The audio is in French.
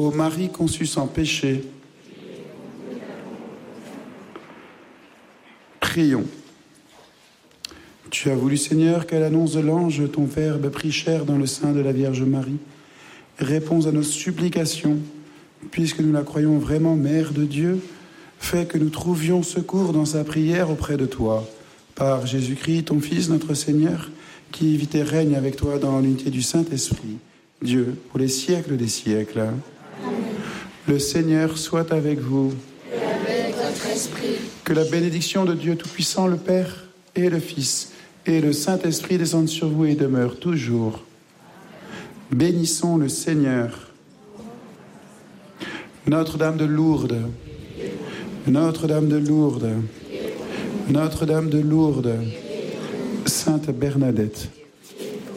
Ô Marie conçue sans péché, prions. Tu as voulu, Seigneur, qu'à l'annonce de l'ange, ton Verbe prit chair dans le sein de la Vierge Marie. Réponds à nos supplications, puisque nous la croyons vraiment Mère de Dieu. Fais que nous trouvions secours dans sa prière auprès de toi. Par Jésus-Christ, ton Fils, notre Seigneur, qui vit et règne avec toi dans l'unité du Saint-Esprit, Dieu, pour les siècles des siècles. Amen. Le Seigneur soit avec vous. Et avec votre esprit. Que la bénédiction de Dieu Tout-Puissant, le Père et le Fils et le Saint-Esprit descendent sur vous et demeurent toujours. Bénissons le Seigneur. Notre-Dame de Lourdes, Notre-Dame de Lourdes, Notre-Dame de Lourdes, Sainte Bernadette,